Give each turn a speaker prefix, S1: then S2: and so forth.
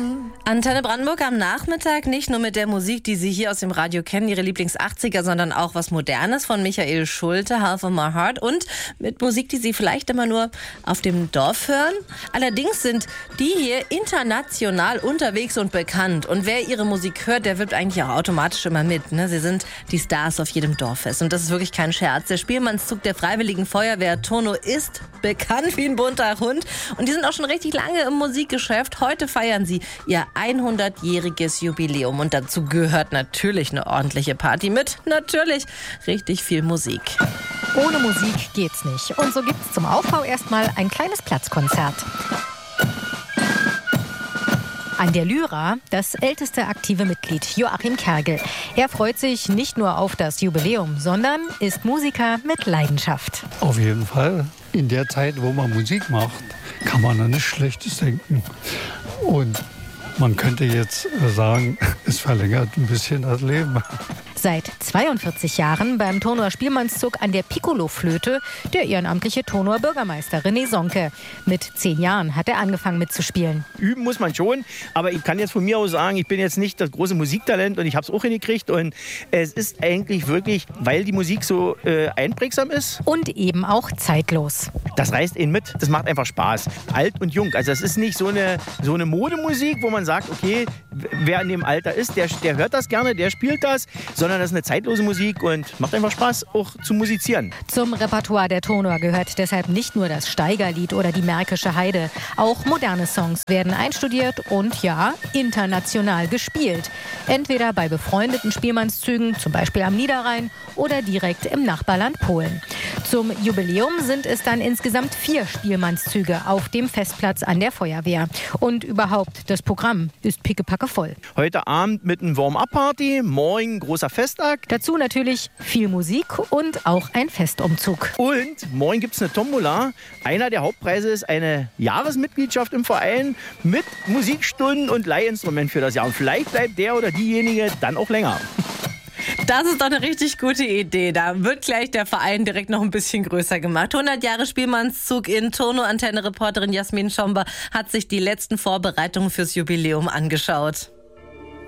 S1: Antenne Brandenburg am Nachmittag, nicht nur mit der Musik, die Sie hier aus dem Radio kennen, Ihre Lieblings-80er, sondern auch was Modernes von Michael Schulte, Half of My Heart, und mit Musik, die Sie vielleicht immer nur auf dem Dorf hören. Allerdings sind die hier international unterwegs und bekannt. Und wer Ihre Musik hört, der wirbt eigentlich auch automatisch immer mit. Ne? Sie sind die Stars auf jedem Dorffest. Und das ist wirklich kein Scherz. Der Spielmannszug der Freiwilligen Feuerwehr Tono ist bekannt wie ein bunter Hund. Und die sind auch schon richtig lange im Musikgeschäft. Heute feiern sie ihr 100-jähriges Jubiläum. Und dazu gehört natürlich eine ordentliche Party mit natürlich richtig viel Musik.
S2: Ohne Musik geht's nicht. Und so gibt's zum Aufbau erstmal ein kleines Platzkonzert. An der Lyra das älteste aktive Mitglied, Joachim Kergel. Er freut sich nicht nur auf das Jubiläum, sondern ist Musiker mit Leidenschaft.
S3: Auf jeden Fall. In der Zeit, wo man Musik macht, kann man an nichts Schlechtes denken. Und man könnte jetzt sagen, es verlängert ein bisschen das Leben.
S2: Seit 42 Jahren beim Tonower Spielmannszug an der Piccolo-Flöte der ehrenamtliche Tonower Bürgermeister René Sonke. Mit 10 Jahren hat er angefangen mitzuspielen.
S4: Üben muss man schon, aber ich kann jetzt von mir aus sagen, ich bin jetzt nicht das große Musiktalent und ich habe es auch hingekriegt. Und es ist eigentlich wirklich, weil die Musik so einprägsam ist.
S2: Und eben auch zeitlos.
S4: Das reißt ihn mit, das macht einfach Spaß. Alt und jung, also es ist nicht so eine Modemusik, wo man sagt, okay, wer in dem Alter ist, der hört das gerne, der spielt das, sondern das ist eine zeitlose Musik und macht einfach Spaß, auch zu musizieren.
S2: Zum Repertoire der Tonower gehört deshalb nicht nur das Steigerlied oder die Märkische Heide. Auch moderne Songs werden einstudiert und ja, international gespielt. Entweder bei befreundeten Spielmannszügen, zum Beispiel am Niederrhein, oder direkt im Nachbarland Polen. Zum Jubiläum sind es dann insgesamt 4 Spielmannszüge auf dem Festplatz an der Feuerwehr. Und überhaupt, das Programm ist pickepacke voll.
S4: Heute Abend mit einem Warm-up-Party, morgen großer Festakt.
S2: Dazu natürlich viel Musik und auch ein Festumzug.
S4: Und morgen gibt es eine Tombola. Einer der Hauptpreise ist eine Jahresmitgliedschaft im Verein mit Musikstunden und Leihinstrument für das Jahr. Und vielleicht bleibt der oder diejenige dann auch länger.
S1: Das ist doch eine richtig gute Idee. Da wird gleich der Verein direkt noch ein bisschen größer gemacht. 100 Jahre Spielmannszug in Tono. Antenne-Reporterin Jasmin Schomber hat sich die letzten Vorbereitungen fürs Jubiläum angeschaut.